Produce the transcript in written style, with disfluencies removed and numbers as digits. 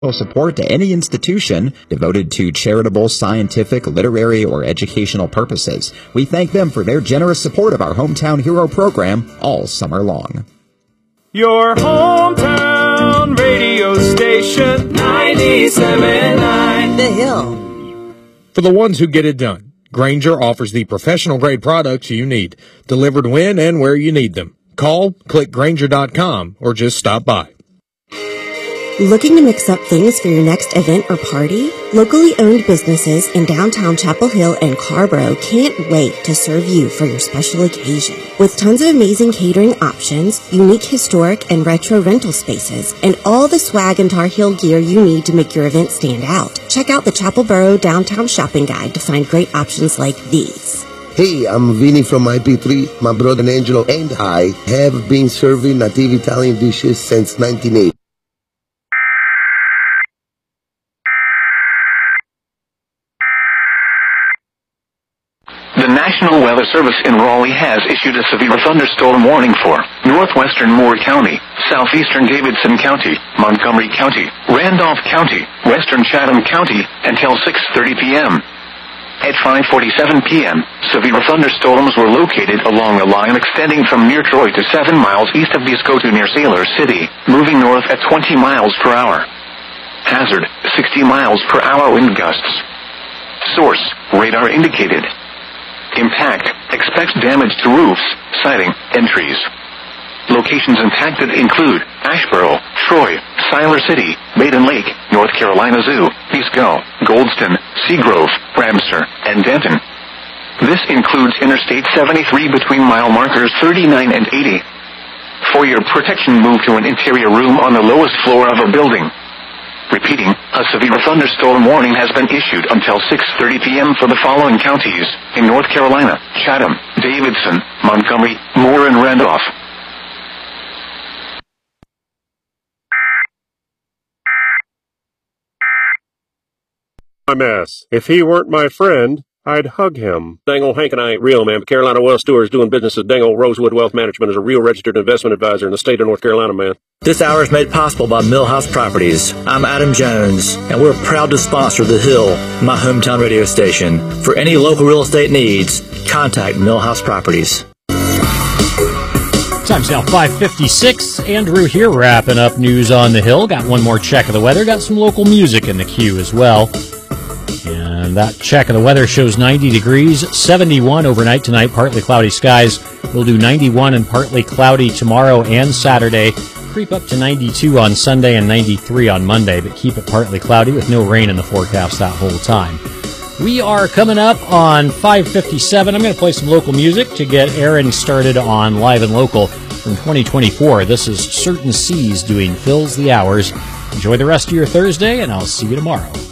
support to any institution devoted to charitable, scientific, literary, or educational purposes. We thank them for their generous support of our Hometown Hero program all summer long. Your hometown radio station, 97.9 The Hill. For the ones who get it done, Grainger offers the professional-grade products you need, delivered when and where you need them. Call, click Grainger.com, or just stop by. Looking to mix up things for your next event or party? Locally owned businesses in downtown Chapel Hill and Carborough can't wait to serve you for your special occasion. With tons of amazing catering options, unique historic and retro rental spaces, and all the swag and Tar Heel gear you need to make your event stand out. Check out the Chapel Borough Downtown Shopping Guide to find great options like these. Hey, I'm Vinny from IP3. My brother Angelo and I have been serving native Italian dishes since 1980. The National Weather Service in Raleigh has issued a severe thunderstorm warning for northwestern Moore County, southeastern Davidson County, Montgomery County, Randolph County, western Chatham County, until 6:30 p.m. At 5:47 p.m., severe thunderstorms were located along a line extending from near Troy to 7 miles east of Biscoto near Sailor City, moving north at 20 miles per hour. Hazard, 60 miles per hour wind gusts. Source, radar indicated. Impact, expects damage to roofs, siding, and trees. Locations impacted include Asheboro, Troy, Siler City, Maiden Lake, North Carolina Zoo, Bisco, Goldston, Seagrove, Ramsar, and Denton. This includes Interstate 73 between mile markers 39 and 80. For your protection, move to an interior room on the lowest floor of a building. Repeating, a severe thunderstorm warning has been issued until 6:30 p.m. for the following counties in North Carolina: Chatham, Davidson, Montgomery, Moore, and Randolph. MS. If he weren't my friend, I'd hug him. Dang old Hank and I ain't real, man, but Carolina Wealth Stewart is doing business as dang old Rosewood Wealth Management as a real registered investment advisor in the state of North Carolina, man. This hour is made possible by Millhouse Properties. I'm Adam Jones, and we're proud to sponsor The Hill, my hometown radio station. For any local real estate needs, contact Millhouse Properties. Time's now 5:56. Andrew here, wrapping up news on The Hill. Got one more check of the weather. Got some local music in the queue as well. And that check of the weather shows 90 degrees, 71 overnight tonight, partly cloudy skies. We'll do 91 and partly cloudy tomorrow and Saturday. Creep up to 92 on Sunday and 93 on Monday, but keep it partly cloudy with no rain in the forecast that whole time. We are coming up on 5:57. I'm going to play some local music to get Aaron started on Live and Local from 2024. This is Certain Seas doing Fills the Hours. Enjoy the rest of your Thursday, and I'll see you tomorrow.